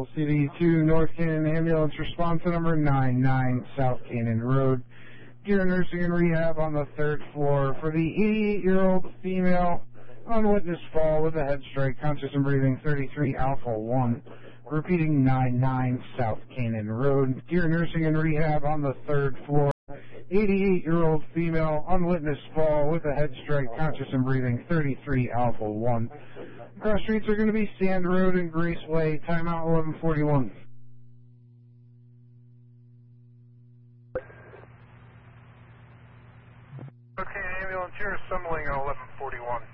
Capital City to North Cannon Ambulance response to number 99 South Cannon Road. Gear nursing and rehab on the 3rd floor for the 88-year-old female on witness fall with a head strike, conscious and breathing, 33 Alpha 1. Repeating 99 South Cannon Road. Gear nursing and rehab on the 3rd floor. 88-year-old female on witness fall with a head strike, conscious and breathing, 33 Alpha 1. Cross streets are going to be Sand Road and Grace Way. Timeout 11:41. Okay, ambulance here assembling at 11:41.